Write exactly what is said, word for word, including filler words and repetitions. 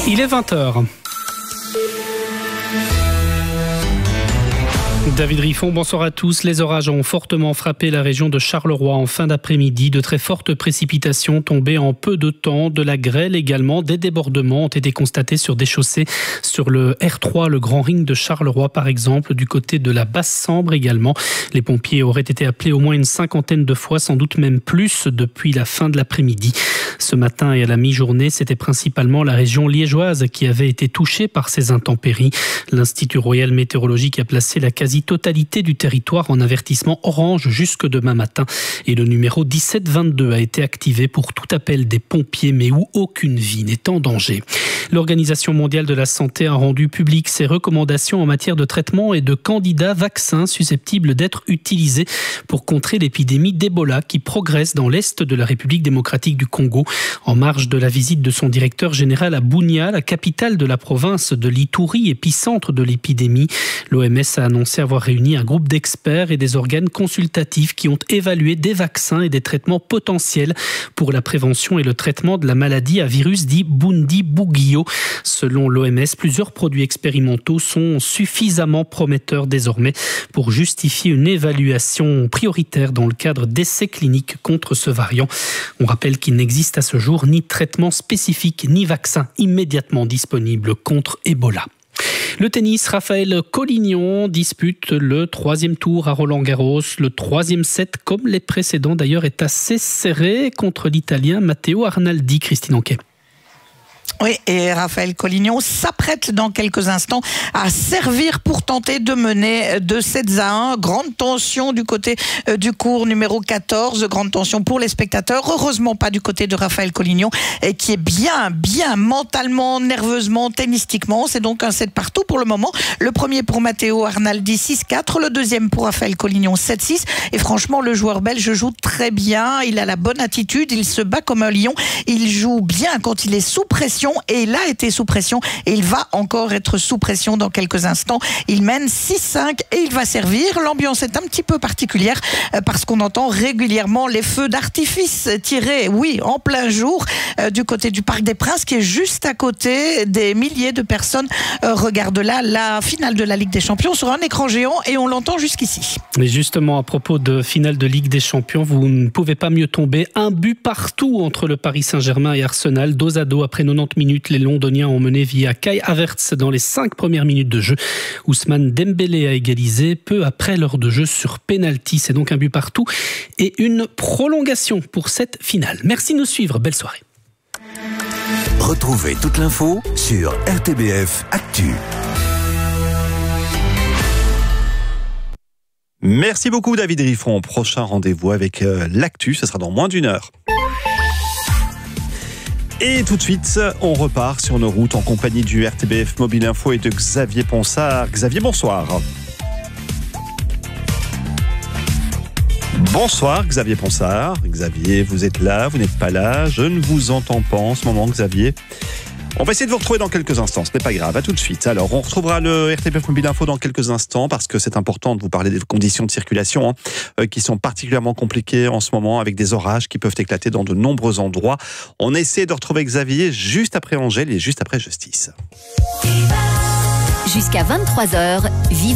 Il est vingt heures. David Riffon, bonsoir à tous. Les orages ont fortement frappé la région de Charleroi en fin d'après-midi. De très fortes précipitations tombées en peu de temps. De la grêle également. Des débordements ont été constatés sur des chaussées. Sur le R trois, le Grand Ring de Charleroi par exemple. Du côté de la Basse-Sambre également. Les pompiers auraient été appelés au moins une cinquantaine de fois, sans doute même plus, depuis la fin de l'après-midi. Ce matin et à la mi-journée, c'était principalement la région liégeoise qui avait été touchée par ces intempéries. L'Institut Royal Météorologique a placé la quasi-totalité du territoire en avertissement orange jusque demain matin. Et le numéro dix-sept vingt-deux a été activé pour tout appel des pompiers, mais où aucune vie n'est en danger. L'Organisation mondiale de la santé a rendu publiques ses recommandations en matière de traitement et de candidats vaccins susceptibles d'être utilisés pour contrer l'épidémie d'Ebola qui progresse dans l'est de la République démocratique du Congo. En marge de la visite de son directeur général à Bunia, la capitale de la province de l'Ituri, épicentre de l'épidémie, l'O M S a annoncé avoir réuni un groupe d'experts et des organes consultatifs qui ont évalué des vaccins et des traitements potentiels pour la prévention et le traitement de la maladie à virus dit Bundibugyo. Selon l'O M S, plusieurs produits expérimentaux sont suffisamment prometteurs désormais pour justifier une évaluation prioritaire dans le cadre d'essais cliniques contre ce variant. On rappelle qu'il n'existe à ce jour ni traitement spécifique ni vaccin immédiatement disponible contre Ebola. Le tennis, Raphaël Collignon dispute le troisième tour à Roland-Garros. Le troisième set, comme les précédents d'ailleurs, est assez serré contre l'Italien Matteo Arnaldi. Christine Anquet. Oui, et Raphaël Collignon s'apprête dans quelques instants à servir pour tenter de mener de sept à un. Grande tension du côté du court numéro quatorze, grande tension pour les spectateurs. Heureusement pas du côté de Raphaël Collignon, qui est bien, bien mentalement, nerveusement, tennistiquement. C'est donc un set partout pour le moment. Le premier pour Matteo Arnaldi six quatre, le deuxième pour Raphaël Collignon sept six. Et franchement, le joueur belge joue très bien. Il a la bonne attitude, il se bat comme un lion. Il joue bien quand il est sous pression. Et il a été sous pression et il va encore être sous pression dans quelques instants. Il mène six cinq et il va servir. L'ambiance est un petit peu particulière parce qu'on entend régulièrement les feux d'artifice tirés, oui, en plein jour, euh, du côté du Parc des Princes qui est juste à côté. Des milliers de personnes euh, regardent là la finale de la Ligue des Champions sur un écran géant et on l'entend jusqu'ici. Mais justement, à propos de finale de Ligue des Champions, vous ne pouvez pas mieux tomber. Un but partout entre le Paris Saint-Germain et Arsenal, dos à dos après quatre-vingt-dix minutes. Les Londoniens ont mené via Kai Havertz dans les cinq premières minutes de jeu. Ousmane Dembélé a égalisé peu après l'heure de jeu sur pénalty. C'est donc un but partout et une prolongation pour cette finale. Merci de nous suivre. Belle soirée. Retrouvez toute l'info sur R T B F Actu. Merci beaucoup David Riffon. Prochain rendez-vous avec euh, l'actu, ce sera dans moins d'une heure. Et tout de suite, on repart sur nos routes en compagnie du R T B F Mobile Info et de Xavier Ponsard. Xavier, bonsoir. Bonsoir Xavier Ponsard. Xavier, vous êtes là, vous n'êtes pas là, je ne vous entends pas en ce moment Xavier. On va essayer de vous retrouver dans quelques instants, ce n'est pas grave, à tout de suite. Alors, on retrouvera le R T B F Mobile Info dans quelques instants parce que c'est important de vous parler des conditions de circulation hein, euh, qui sont particulièrement compliquées en ce moment avec des orages qui peuvent éclater dans de nombreux endroits. On essaie de retrouver Xavier juste après Angèle et juste après Justice. Jusqu'à vingt-trois heures,